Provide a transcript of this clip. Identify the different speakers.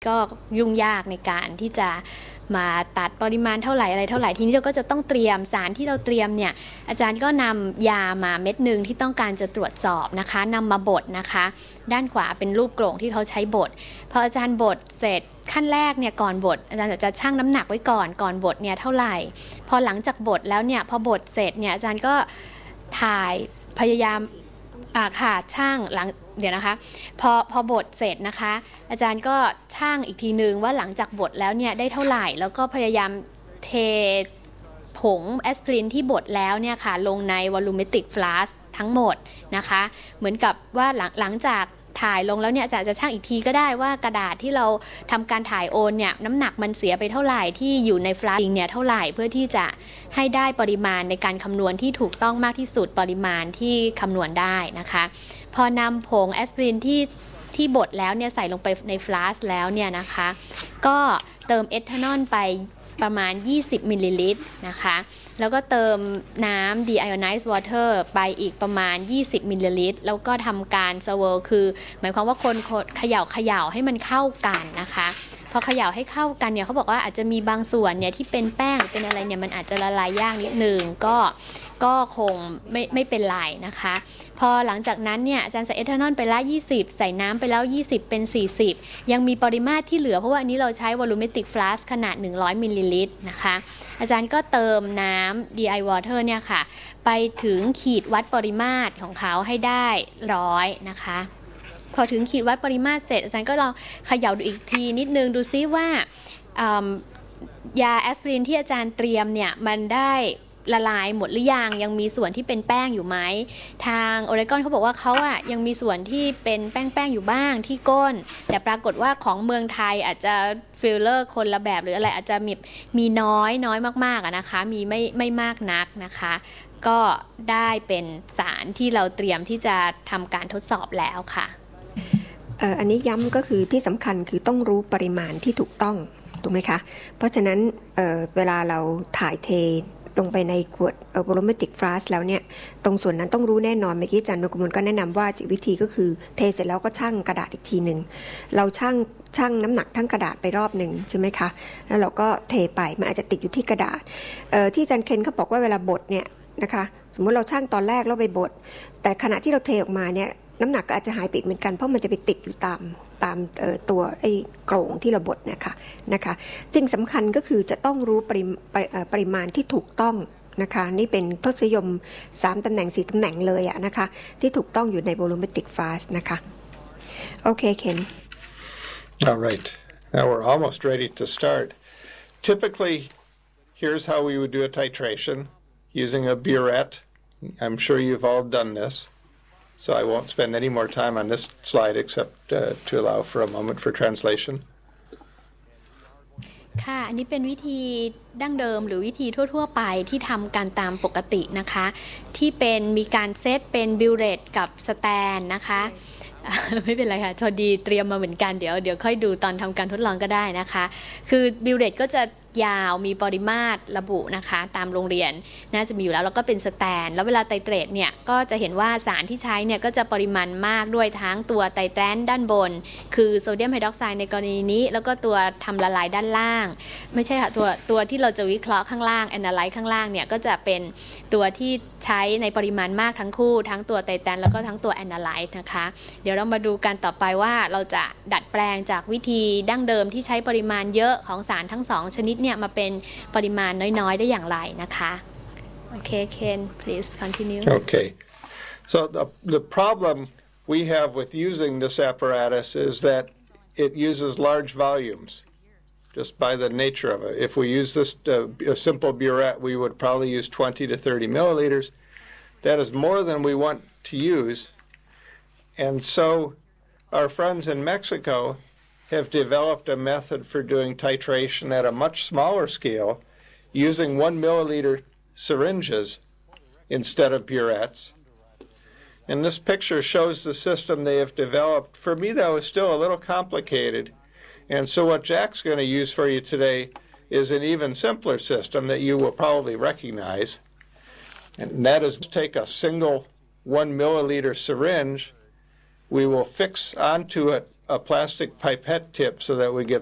Speaker 1: ก็ยุ่งยากในการที่จะมาตัดปริมาณเท่าไหร่อะไรเท่าไหร่ทีนี้เราก็จะต้องเตรียมสารที่เราเตรียมเนี่ยอาจารย์ก็นำยามาเม็ดหนึ่งที่ต้องการจะตรวจสอบนะคะนำมาบดนะคะด้านขวาเป็นรูปกลงที่เขาใช้บดพออาจารย์บดเสร็จขั้นแรกเนี่ยก่อนบดอาจารย์จะชั่งน้ำหนักไว้ก่อนบดเนี่ยเท่าไหร่พอหลังจากบดแล้วเนี่ยพอบดเสร็จเนี่ยอาจารย์ก็ถ่ายพยายามค่ะช่างหลังเดี๋ยวนะคะพอบดเสร็จนะคะอาจารย์ก็ช่างอีกทีนึงว่าหลังจากบดแล้วเนี่ยได้เท่าไหร่แล้วก็พยายามเทผงแอสไพรินที่บดแล้วเนี่ยค่ะลงในวอลลูเมตริกฟลาสก์ทั้งหมดนะคะเหมือนกับว่าหลังจากถ่ายลงแล้วเนี่ยจะช่างอีกทีก็ได้ว่ากระดาษที่เราทำการถ่ายโอนเนี่ยน้ำหนักมันเสียไปเท่าไหร่ที่อยู่ในฟลาสก์เนี่ยเท่าไหร่เพื่อที่จะให้ได้ปริมาณในการคำนวณที่ถูกต้องมากที่สุดปริมาณที่คำนวณได้นะคะพอนำผงแอสไพรินที่บดแล้วเนี่ยใส่ลงไปในฟลาสก์แล้วเนี่ยนะคะก็เติมเอทานอลไปประมาณ20มิลลิลิตรนะคะแล้วก็เติมน้ำ deionized water ไปอีกประมาณ20มิลลิลิตรแล้วก็ทำการ swirl คือหมายความว่าคนเขย่าให้มันเข้ากันนะคะพอเขย่าให้เข้ากันเนี่ยเขาบอกว่าอาจจะมีบางส่วนเนี่ยที่เป็นแป้งเป็นอะไรเนี่ยมันอาจจะละลายยากนิดนึงก็คงไม่เป็นไรนะคะพอหลังจากนั้นเนี่ยอาจารย์ใส่เอทานอลไปละ20ใส่น้ำไปแล้ว20เป็น40ยังมีปริมาตรที่เหลือเพราะว่าอันนี้เราใช้วอลลูเมตริกฟลาสก์ขนาด100มิลลิลิตรนะคะอาจารย์ก็เติมน้ำ DI water เนี่ยค่ะไปถึงขีดวัดปริมาตรของเขาให้ได้100นะคะพอถึงขีดวัดปริมาตรเสร็จอาจารย์ก็ลองเขย่าดูอีกทีนิดนึงดูซิว่ายาแอสไพรินที่อาจารย์เตรียมเนี่ยมันได้ละลายหมดหรือยังมีส่วนที่เป็นแป้งอยู่ไหมทางโอเรกอนเขาบอกว่าเขายังมีส่วนที่เป็นแป้งอยู่บ้างที่ก้นแต่ปรากฏว่าของเมืองไทยอาจจะฟิลเลอร์คนละแบบหรืออะไรอาจจะมีน้อยมากๆนะคะมีไม่มากนักนะคะก็ได้เป็นสารที่เราเตรียมที่จะทำการทดสอบแล้วค่ะ
Speaker 2: อันนี้ย้ำก็คือที่สำคัญคือต้องรู้ปริมาณที่ถูกต้องถูกไหมคะเพราะฉะนั้นเวลาเราถ่ายเทลงไปในขวดวอลลูเมตริกฟลาสก์แล้วเนี่ยตรงส่วนนั้นต้องรู้แน่นอนเมื่อกี้อาจารย์นกมลก็แนะนำว่าวิธีก็คือเทเสร็จแล้วก็ชั่งกระดาษอีกทีหนึ่งเราชั่งน้ำหนักทั้งกระดาษไปรอบหนึ่งใช่ไหมคะแล้วเราก็เทไปมันอาจจะติดอยู่ที่กระดาษที่อาจารย์เคนเขาบอกว่าเวลาบดเนี่ยนะคะสมมติเราชั่งตอนแรกแล้วไปบดแต่ขณะที่เราเทออกมาเนี่ยน้ำหนักก็อาจจะหายไปอีกเหมือนกันเพราะมันจะไปติดอยู่ตามตัวไอ้โกรงที่เราบดนะคะสิ่งสำคัญก็คือจะต้องรู้ปริมาณที่ถูกต้องนะคะนี่เป็นทศนิยม3ตำแหน่ง4ตำแหน่งเลยนะคะที่ถูกต้องอยู่ใน volumetric flask นะคะโอเคเคน
Speaker 3: All right. Now we're almost ready to start. Typically, here's how we would do a titration using a burette. I'm sure you've all done this.So I won't spend any more time on this slide except to allow for a moment for translation.
Speaker 1: ค่ะอันนี้เป็นวิธีดั้งเดิมหรือวิธีทั่วๆไปที่ทำกันตามปกตินะคะที่มีการเซตเป็นบิลเลตกับสแตนนะคะไม่เป็นไรค่ะพอดีเตรียมมาเหมือนกันเดี๋ยวค่อยดูตอนทำการทดลองก็ได้นะคะคือบิลเลตก็จะยาวมีปริมาตรระบุนะคะตามโรงเรียนน่าจะมีอยู่แล้วก็เป็นสแตนแล้วเวลาไตเตรตเนี่ยก็จะเห็นว่าสารที่ใช้เนี่ยก็จะปริมาณมากด้วยทั้งตัวไตแตรนด้านบนคือโซเดียมไฮดรอกไซด์ในกรณีนี้แล้วก็ตัวทำละลายด้านล่างไม่ใช่ค่ะตัวที่เราจะวิเคราะห์ข้างล่างแอนนาไลซ์ข้างล่างเนี่ยก็จะเป็นตัวที่ใช้ในปริมาณมากทั้งคู่ทั้งตัวไตแตรนแล้วก็ทั้งตัวแอนนาไลซ์นะคะเดี๋ยวเรามาดูกันต่อไปว่าเราจะดัดแปลงจากวิธีดั้งเดิมที่ใช้ปริมาณเยอะของสารทั้ง2ชนิดเนี่ยมาเป็นปริมาณน้อยๆได้อย่างไรนะคะโอเค Ken please continue
Speaker 3: Okay. So the problem we have with using this apparatus is that it uses large volumes just by the nature of it. If we use this a simple burette, we would probably use 20 to 30 milliliters. That is more than we want to use. And so our friends in Mexico have developed a method for doing titration at a much smaller scale using 1 milliliter syringes instead of burettes. And this picture shows the system they have developed. For me, that was still a little complicated. And so what Jack's going to use for you today is an even simpler system that you will probably recognize. And that is take a single 1 milliliter syringe. We will fix onto it a plastic pipette tip so that we get